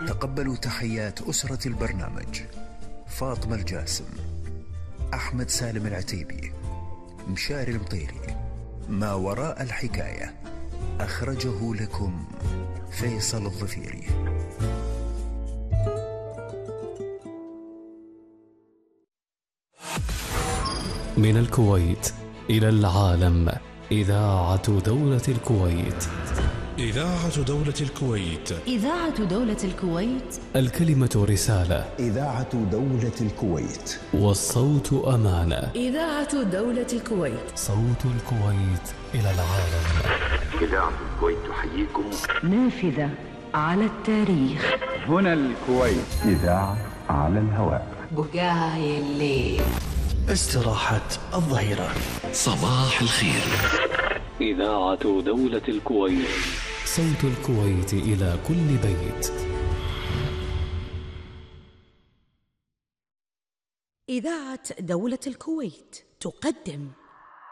تقبلوا تحيات أسرة البرنامج: فاطمة الجاسم، أحمد سالم العتيبي، مشاري المطيري. ما وراء الحكاية أخرجه لكم فيصل الظفيري. من الكويت إلى العالم، إذاعة دولة الكويت. إذاعة دولة الكويت. إذاعة دولة الكويت. الكلمة رسالة. إذاعة دولة الكويت. والصوت أمانة. إذاعة دولة الكويت. صوت الكويت إلى العالم. إذاعة الكويت تحييكم. نافذة على التاريخ. هنا الكويت. إذاعة على الهواء. بقاي الليل. استراحة الظهيرة. صباح الخير. إذاعة دولة الكويت. صوت الكويت إلى كل بيت. إذاعة دولة الكويت تقدم